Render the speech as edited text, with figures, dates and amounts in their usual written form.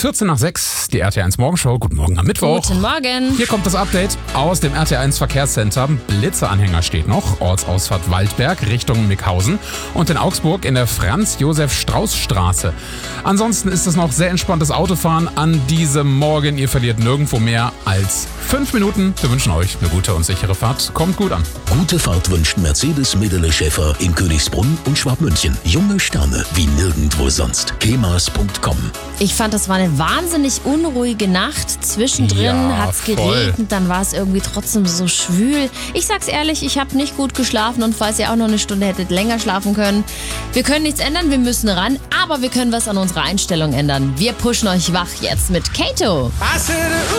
14 nach 6, die RT1 Morgenshow. Guten Morgen am Mittwoch. Guten Morgen. Hier kommt das Update aus dem RT1 Verkehrscenter. Blitzeanhänger steht noch, Ortsausfahrt Waldberg Richtung Mickhausen und in Augsburg in der Franz-Josef-Strauß-Straße. Ansonsten ist es noch sehr entspanntes Autofahren an diesem Morgen. Ihr verliert nirgendwo mehr als 5 Minuten. Wir wünschen euch eine gute und sichere Fahrt. Kommt gut an. Gute Fahrt wünscht Mercedes Medele Schäfer in Königsbrunn und Schwabmünchen. Junge Sterne wie nirgendwo sonst. kemas.com. Ich fand, das war eine wahnsinnig unruhige Nacht. Zwischendrin Ja, hat es voll. geregnet, dann war es irgendwie trotzdem so schwül. Ich sag's ehrlich, ich habe nicht gut geschlafen und falls ihr auch noch eine Stunde hättet länger schlafen können. Wir können nichts ändern, wir müssen ran, aber wir können was an unserer Einstellung ändern. Wir pushen euch wach jetzt mit Kato. I said,